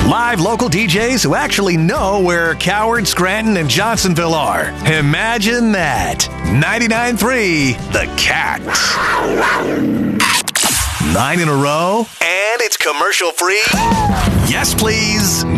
Live local DJs who actually know where Coward, Scranton, and Johnsonville are. Imagine that. 99.3 The Cat. 9 in a row, and it's commercial free? Yes, please.